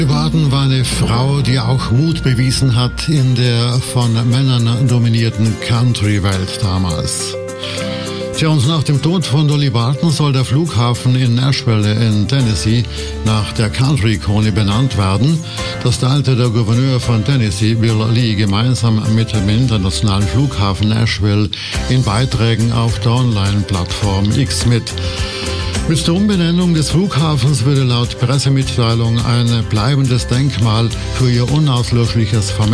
Dolly Parton war eine Frau, die auch Mut bewiesen hat in der von Männern dominierten Country-Welt damals. Tja, und nach dem Tod von Dolly Parton soll der Flughafen in Nashville in Tennessee nach der Country-Ikone benannt werden. Das teilte der Gouverneur von Tennessee, Bill Lee, gemeinsam mit dem internationalen Flughafen Nashville in Beiträgen auf der Online-Plattform X mit. Mit der Umbenennung des Flughafens würde laut Pressemitteilung ein bleibendes Denkmal für ihr unauslöschliches Vermächtnis